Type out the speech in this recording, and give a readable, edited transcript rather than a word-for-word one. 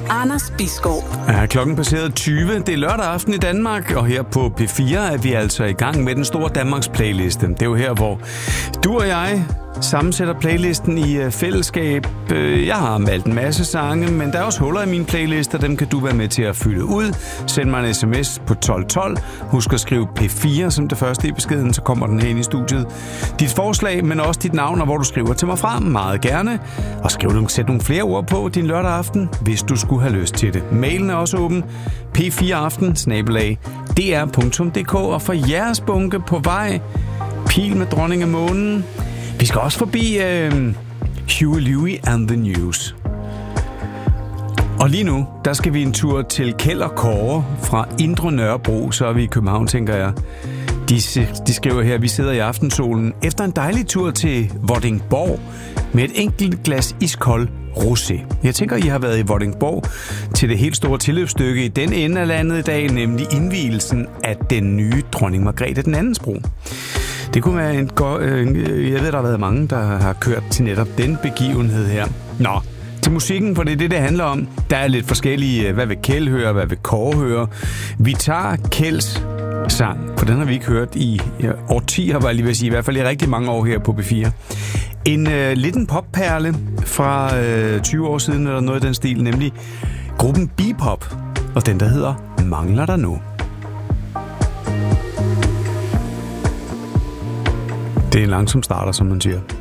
Anders Bisgaard. Ja, klokken passeret 20. Det er lørdag aften i Danmark, og her på P4 er vi altså i gang med den store Danmarks playliste. Det er jo her, hvor du og jeg sammensætter playlisten i fællesskab. Jeg har valgt en masse sange, men der er også huller i min playliste, og dem kan du være med til at fylde ud. Send mig en sms på 1212. Husk at skrive P4 som det første i beskeden, så kommer den her ind i studiet. Dit forslag, men også dit navn, og hvor du skriver til mig fra, meget gerne. Og sæt nogle flere ord på din lørdag aften, hvis du skulle have lyst til det. Mailen er også åben. p4aften@dr.dk, og for jeres bunke på vej, Pil med Dronning af Månen. Vi skal også forbi Huey Lewis and the News. Og lige nu, der skal vi en tur til Kjeld og Kåre fra Indre Nørrebro, så er vi i København, tænker jeg. De skriver her, vi sidder i aftensolen efter en dejlig tur til Vordingborg med et enkelt glas iskold rosé. Jeg tænker, I har været i Vordingborg til det helt store tilløbsstykke i den ende af landet i dag, nemlig indvielsen af den nye Dronning Margrethe den andens bro. Det kunne være jeg ved, der har været mange, der har kørt til netop den begivenhed her. Nå, til musikken, for det er det handler om. Der er lidt forskellige, hvad vil Kjeld høre, hvad vil Kåre høre. Vi tager Kjelds sang, for den har vi ikke hørt i årtier, var jeg lige ved at sige, i hvert fald i rigtig mange år her på B4. En liten popperle fra 20 år siden, eller noget i den stil, nemlig gruppen Bebop, og den der hedder Mangler der nu. Det er en langsom starter, som man siger.